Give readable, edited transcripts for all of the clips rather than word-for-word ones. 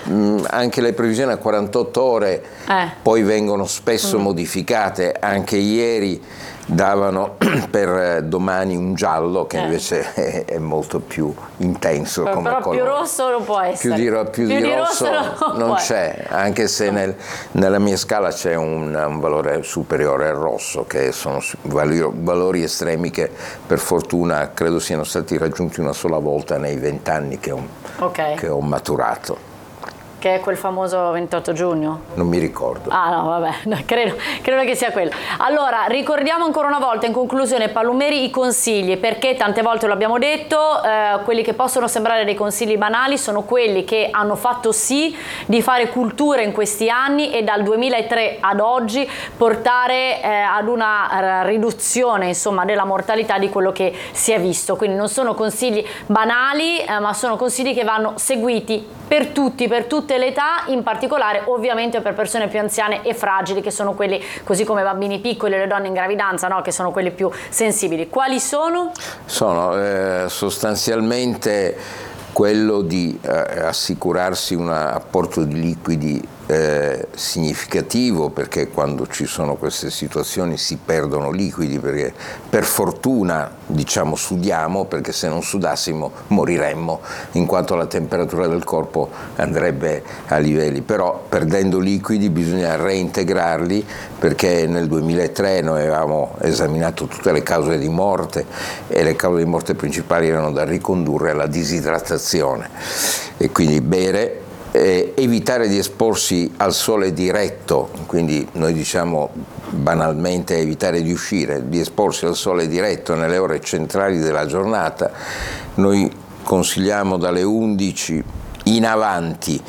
anche le previsioni a 48 ore poi vengono spesso modificate. Anche ieri davano per domani un giallo che invece è molto più intenso come però colore. Più rosso non può essere. Più di rosso non c'è, anche se nella mia scala c'è un valore superiore al rosso, che sono valori estremi che per fortuna credo siano stati raggiunti una sola volta nei 20 anni che ho maturato. Che è quel famoso 28 giugno? Non mi ricordo. Ah no, vabbè, credo che sia quello. Allora, ricordiamo ancora una volta in conclusione, Palumeri, i consigli, perché tante volte lo abbiamo detto, quelli che possono sembrare dei consigli banali sono quelli che hanno fatto sì di fare cultura in questi anni e dal 2003 ad oggi portare ad una riduzione, insomma, della mortalità di quello che si è visto. Quindi non sono consigli banali, ma sono consigli che vanno seguiti per tutti, per tutte le età, in particolare ovviamente per persone più anziane e fragili, che sono quelli, così come bambini piccoli e le donne in gravidanza, no? Che sono quelli più sensibili. Quali sono? Sono sostanzialmente quello di assicurarsi un apporto di liquidi significativo, perché quando ci sono queste situazioni si perdono liquidi, perché per fortuna diciamo sudiamo, perché se non sudassimo moriremmo, in quanto la temperatura del corpo andrebbe a livelli, però perdendo liquidi bisogna reintegrarli, perché nel 2003 noi avevamo esaminato tutte le cause di morte e le cause di morte principali erano da ricondurre alla disidratazione, e quindi bere, evitare di esporsi al sole diretto, quindi noi diciamo banalmente evitare di uscire, di esporsi al sole diretto nelle ore centrali della giornata. Noi consigliamo dalle 11 in avanti,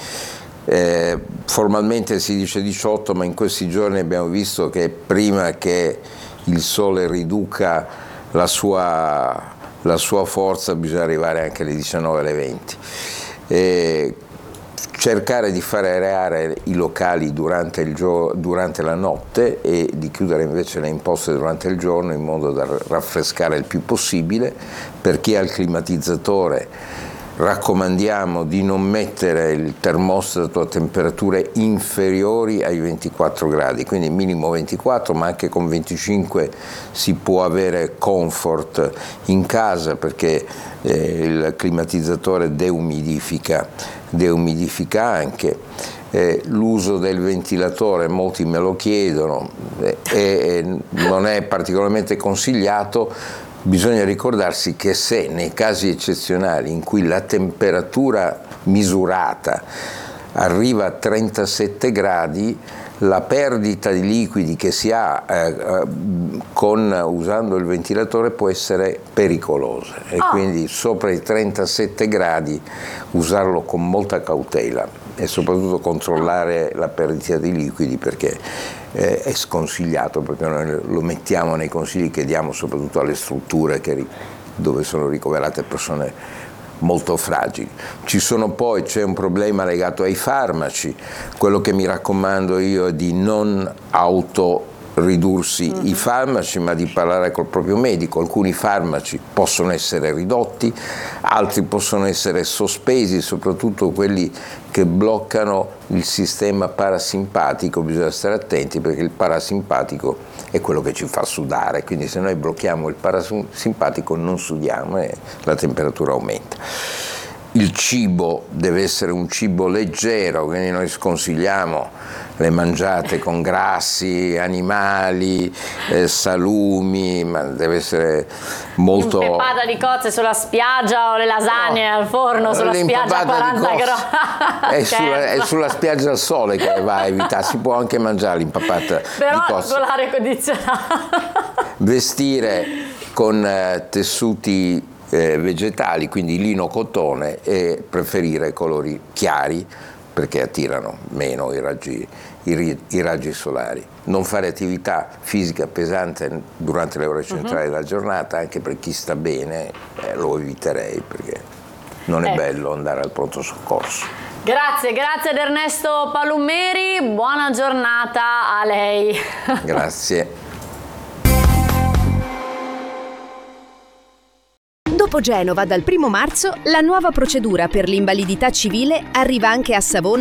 formalmente si dice 18, ma in questi giorni abbiamo visto che prima che il sole riduca la sua forza bisogna arrivare anche alle 19, alle 20. Cercare di far areare i locali durante la notte e di chiudere invece le imposte durante il giorno, in modo da raffrescare il più possibile. Per chi ha il climatizzatore raccomandiamo di non mettere il termostato a temperature inferiori ai 24 gradi, quindi minimo 24, ma anche con 25 si può avere comfort in casa, perché il climatizzatore deumidifica anche. L'uso del ventilatore, molti me lo chiedono, non è particolarmente consigliato. Bisogna ricordarsi che se nei casi eccezionali in cui la temperatura misurata arriva a 37 gradi, la perdita di liquidi che si ha usando il ventilatore può essere pericolosa, e quindi sopra i 37 gradi usarlo con molta cautela e soprattutto controllare la perdita di liquidi, perché è sconsigliato, perché noi lo mettiamo nei consigli che diamo soprattutto alle strutture dove sono ricoverate persone molto fragili. C'è un problema legato ai farmaci. Quello che mi raccomando io è di non ridursi i farmaci, ma di parlare col proprio medico. Alcuni farmaci possono essere ridotti, altri possono essere sospesi, soprattutto quelli che bloccano il sistema parasimpatico. Bisogna stare attenti, perché il parasimpatico è quello che ci fa sudare, quindi se noi blocchiamo il parasimpatico non sudiamo e la temperatura aumenta. Il cibo deve essere un cibo leggero, quindi noi sconsigliamo le mangiate con grassi animali, salumi, ma deve essere molto... L'impappata di cozze sulla spiaggia o le lasagne al forno sulla spiaggia a 40 gradi. È sulla spiaggia al sole che va a evitare, si può anche mangiare l'impappata di cozze. Con l'aria condizionata. Vestire con tessuti vegetali, quindi lino, cotone, e preferire colori chiari, perché attirano meno i raggi solari. Non fare attività fisica pesante durante le ore centrali della giornata, anche per chi sta bene, lo eviterei, perché non è bello andare al pronto soccorso. Grazie ad Ernesto Palumeri, buona giornata a lei. Grazie. Dopo Genova, dal 1° marzo, la nuova procedura per l'invalidità civile arriva anche a Savona